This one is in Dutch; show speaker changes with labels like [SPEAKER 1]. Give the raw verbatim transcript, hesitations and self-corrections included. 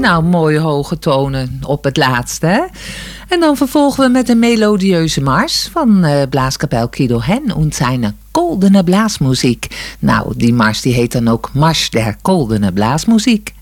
[SPEAKER 1] Nou, mooie hoge tonen op het laatste, hè? En dan vervolgen we met een melodieuze mars van uh, Blaaskapel Guido Hen und seine Goldene Blaasmuziek. Nou, die mars die heet dan ook Mars der Goldene Blaasmuziek.